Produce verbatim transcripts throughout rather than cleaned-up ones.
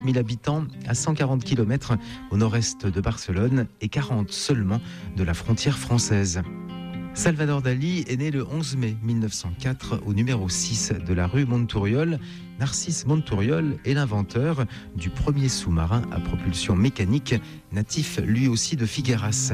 mille habitants à cent quarante kilomètres au nord-est de Barcelone et quarante seulement de la frontière française. Salvador Dali est né le onze mai mille neuf cent quatre au numéro six de la rue Monturiol. Narcisse Monturiol est l'inventeur du premier sous-marin à propulsion mécanique, natif lui aussi de Figueras.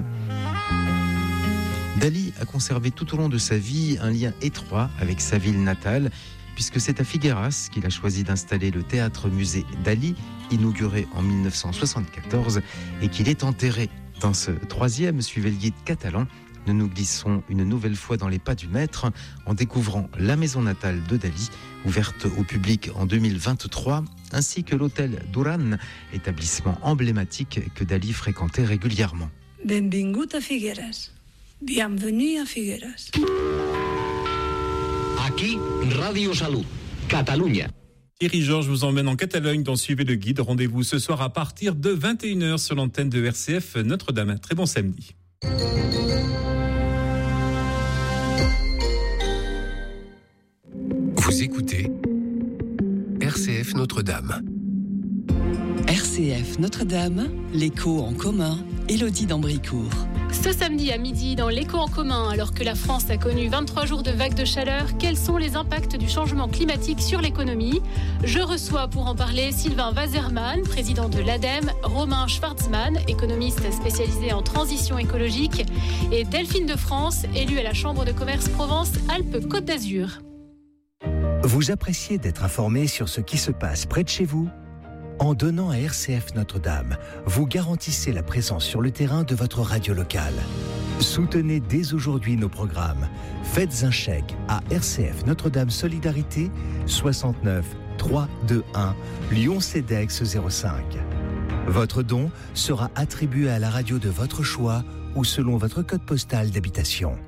Dali a conservé tout au long de sa vie un lien étroit avec sa ville natale, puisque c'est à Figueras qu'il a choisi d'installer le théâtre-musée Dali, inauguré en mille neuf cent soixante-quatorze, et qu'il est enterré. Dans ce troisième, suivez le guide catalan, nous nous glissons une nouvelle fois dans les pas du maître en découvrant la maison natale de Dali, ouverte au public en deux mille vingt-trois, ainsi que l'hôtel Duran, établissement emblématique que Dali fréquentait régulièrement. Benvingut a Figueras. Bienvenue à Figueras. Aquí, Radio Salut, Catalunya. Thierry Georges vous emmène en Catalogne dans Suivez le guide. Rendez-vous ce soir à partir de vingt et une heures sur l'antenne de R C F Notre-Dame. Très bon samedi. Vous écoutez R C F Notre-Dame. R C F Notre-Dame, l'écho en commun, Élodie d'Ambricourt. Ce samedi à midi, dans l'écho en commun, alors que la France a connu vingt-trois jours de vagues de chaleur, quels sont les impacts du changement climatique sur l'économie ? Je reçois pour en parler Sylvain Waserman, président de l'ADEME, Romain Schwarzmann, économiste spécialisé en transition écologique, et Delphine de France, élue à la Chambre de commerce Provence-Alpes-Côte d'Azur. Vous appréciez d'être informé sur ce qui se passe près de chez vous ? En donnant à R C F Notre-Dame, vous garantissez la présence sur le terrain de votre radio locale. Soutenez dès aujourd'hui nos programmes. Faites un chèque à R C F Notre-Dame Solidarité soixante-neuf trois cent vingt-et-un Lyon Cedex zéro cinq. Votre don sera attribué à la radio de votre choix ou selon votre code postal d'habitation.